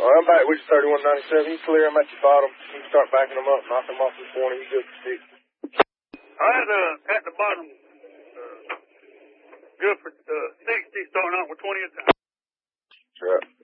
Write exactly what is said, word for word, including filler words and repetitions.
All right, I'm back with you, thirty-one ninety-seven. You clear them at your bottom. You can start backing them up, knock them off this morning. You good for six. All right, uh, at the bottom, uh, good for uh, sixty, starting out with twenty a time. Right.